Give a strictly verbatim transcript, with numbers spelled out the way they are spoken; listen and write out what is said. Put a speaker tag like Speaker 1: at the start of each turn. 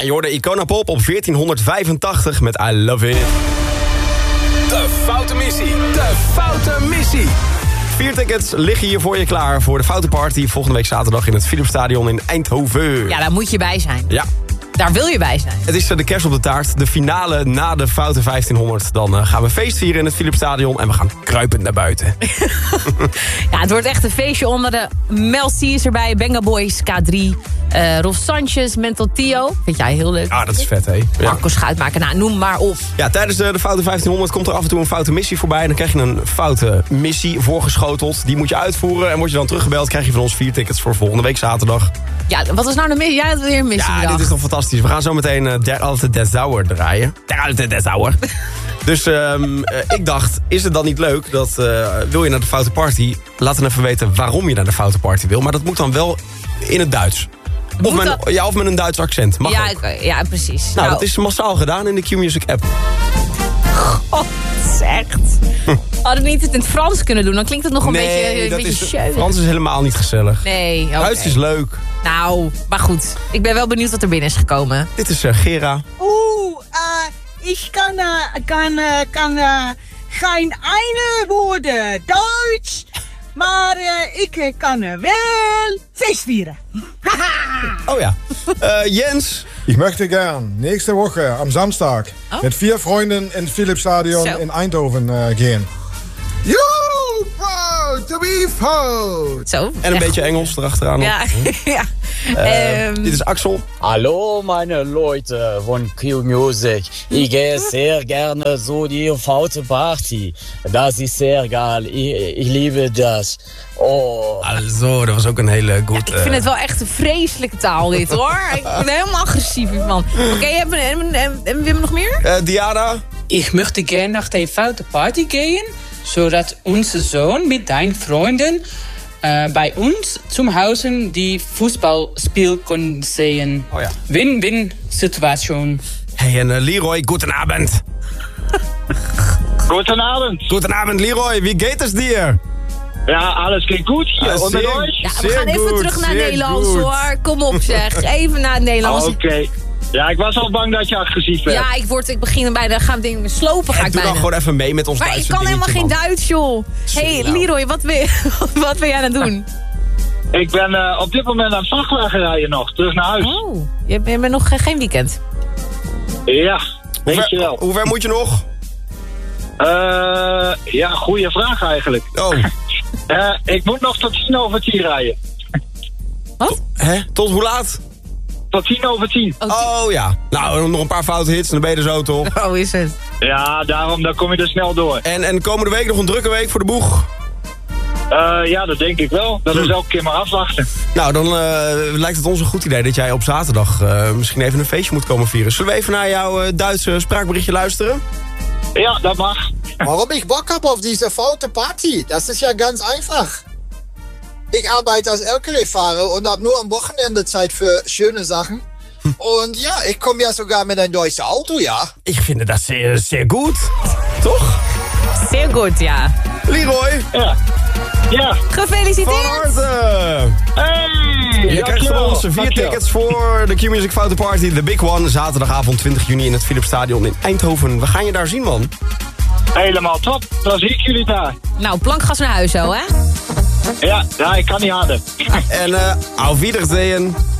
Speaker 1: En je hoorde Icona Pop op veertienhonderdvijfentachtig met I Love It. De Foute Missie. De Foute Missie. Vier tickets liggen hier voor je klaar voor de Foute Party volgende week zaterdag in het Philipsstadion in Eindhoven.
Speaker 2: Ja, daar moet je bij zijn.
Speaker 1: Ja.
Speaker 2: Daar wil je bij zijn.
Speaker 1: Het is de kerst op de taart. De finale na de Foute vijftienhonderd. Dan uh, gaan we feest vieren in het Philipsstadion. En we gaan kruipend naar buiten.
Speaker 2: Ja, het wordt echt een feestje onder de Mel C is erbij. Benga Boys, K drie, uh, Rolf Sanchez, Mental Tio. Vind jij heel leuk?
Speaker 1: Ah, dat is vet, hè? Ja.
Speaker 2: Marco Schuitmaker, nou, noem maar op.
Speaker 1: Ja, tijdens de, de Foute vijftienhonderd komt er af en toe een foute missie voorbij. En dan krijg je een foute missie voorgeschoteld. Die moet je uitvoeren. En word je dan teruggebeld, krijg je van ons vier tickets voor volgende week zaterdag.
Speaker 2: Ja, wat is nou de missie? Jij had weer een missie
Speaker 1: Ja,
Speaker 2: bedacht.
Speaker 1: dit is toch fantastisch. We gaan zo meteen uh, Der Alte des Sauer draaien. Der Alte des Sauer. Dus um, uh, ik dacht, is het dan niet leuk dat uh, wil je naar de Foute Party? Laat dan even weten waarom je naar de Foute Party wil. Maar dat moet dan wel in het Duits. Of met,
Speaker 2: dat...
Speaker 1: ja, of met een Duits accent. Mag
Speaker 2: ja,
Speaker 1: ook.
Speaker 2: ik, ja, precies.
Speaker 1: Nou,
Speaker 2: nou,
Speaker 1: dat is massaal gedaan in de Q-Music app.
Speaker 2: God, echt. Hadden we niet het in het Frans kunnen doen, dan klinkt het nog een
Speaker 1: nee,
Speaker 2: beetje, een
Speaker 1: dat
Speaker 2: beetje
Speaker 1: is,
Speaker 2: scheurig.
Speaker 1: Frans is helemaal niet gezellig.
Speaker 2: Nee, okay.
Speaker 1: Duits is leuk.
Speaker 2: Nou, maar goed. Ik ben wel benieuwd wat er binnen is gekomen.
Speaker 1: Dit is uh, Gera.
Speaker 3: Oeh, uh, ik kan, uh, kan, uh, kan uh, geen ene woorden Duits, maar uh, ik uh, kan uh, wel feest vieren.
Speaker 1: Oh ja. Uh, Jens.
Speaker 4: Ich möchte gern nächste Woche am Samstag
Speaker 2: oh.
Speaker 4: mit vier Freunden ins Philipsstadion
Speaker 2: so.
Speaker 4: in Eindhoven uh, gehen. You proud to be fout.
Speaker 2: Zo.
Speaker 1: En een
Speaker 2: echt
Speaker 1: beetje Engels erachteraan.
Speaker 2: Ja, ja.
Speaker 1: Uh,
Speaker 2: um,
Speaker 1: dit is Axel.
Speaker 5: Hallo meine Leute von Q-Music. Ich gehe sehr gerne so die Foute Party. Das ist sehr geil. Ich, ich liebe das. Oh.
Speaker 1: Also, dat was ook een hele goed...
Speaker 2: ja, ik vind het wel echt een vreselijke taal dit hoor. Ik ben er helemaal agressief van. Oké, okay, hebben, hebben, hebben we nog meer?
Speaker 1: Uh, Diana.
Speaker 6: Ich möchte gerne nach der Foute Party gehen, sodass unser Sohn mit deinen Freunden äh, bei uns zum Hause die Fußballspiel können sehen.
Speaker 1: Oh ja.
Speaker 6: Win-win-Situation.
Speaker 1: Hey, en uh, Leroy, goedenavond.
Speaker 7: Goedenavond.
Speaker 1: Goedenavond, Leroy. Wie geht es dir?
Speaker 7: Ja, alles geht gut hier.
Speaker 1: Ah,
Speaker 7: und mit
Speaker 1: sehr,
Speaker 7: euch?
Speaker 2: Ja, we
Speaker 1: zeer
Speaker 2: gaan even
Speaker 1: goed,
Speaker 2: terug naar
Speaker 1: zeer
Speaker 2: Nederlands
Speaker 1: goed.
Speaker 2: hoor. Kom op zeg. Even naar het Nederlands.
Speaker 7: Oké. Okay. Ja, ik was al bang dat je agressief werd.
Speaker 2: Ja, ik, word, ik begin erbij. Dan gaan we dingen slopen. Ga
Speaker 1: En
Speaker 2: ik
Speaker 1: doe dan
Speaker 2: bijna.
Speaker 1: gewoon even mee met ons
Speaker 2: Maar
Speaker 1: Duitse
Speaker 2: ik kan helemaal
Speaker 1: dingetje,
Speaker 2: geen
Speaker 1: man.
Speaker 2: Duits, joh. Hé, hey,
Speaker 1: nou.
Speaker 2: Leroy, wat ben, je, wat ben jij aan het doen?
Speaker 7: Ik ben uh, op dit moment aan het vrachtwagen rijden nog. Terug naar huis.
Speaker 2: Oh, je bent nog uh, geen weekend.
Speaker 7: Ja,
Speaker 1: Hoe
Speaker 7: weet je
Speaker 1: ver,
Speaker 7: wel.
Speaker 1: hoe ver moet je nog?
Speaker 7: Uh, ja, goede vraag eigenlijk.
Speaker 1: Oh.
Speaker 7: uh, ik moet nog tot tien over tien rijden.
Speaker 2: Wat?
Speaker 1: Hè? Tot hoe laat?
Speaker 7: Tot tien over tien.
Speaker 1: Oh ja. Nou, nog een paar foute hits en dan ben je er zo toch.
Speaker 2: Oh, is het.
Speaker 7: Ja, daarom dan kom je er snel door.
Speaker 1: En, en komende week nog een drukke week voor de boeg.
Speaker 7: Uh, ja, dat denk ik wel. Dat is elke keer maar afwachten.
Speaker 1: Nou, dan uh, lijkt het ons een goed idee dat jij op zaterdag uh, misschien even een feestje moet komen vieren. Zullen we even naar jouw uh, Duitse spraakberichtje luisteren?
Speaker 7: Ja, dat mag.
Speaker 8: Warum ich Bock habe auf diese Foute Party? Das ist ja ganz einfach. Ich arbeite als L K W-Fahrer und habe nur am Wochenende Zeit für schöne Sachen. Und ja, ich komme ja sogar mit einem deutschen Auto, ja.
Speaker 1: Ik vind dat zeer, zeer goed. Toch?
Speaker 2: Zeer goed, ja.
Speaker 1: Leroy.
Speaker 7: Ja. Ja.
Speaker 2: Gefeliciteerd.
Speaker 1: Van harte.
Speaker 7: Hey,
Speaker 1: Je krijgt van ons vier tickets voor de Q-Music Foute Party, The Big One. Zaterdagavond twintig juni in het Philipsstadion in Eindhoven. We gaan je daar zien, man.
Speaker 7: Helemaal top. Dan zie ik jullie daar.
Speaker 2: Nou, plankgas naar huis zo, hè?
Speaker 7: Ja, ja, ik kan niet harder.
Speaker 1: En uh, auf Wiedersehen.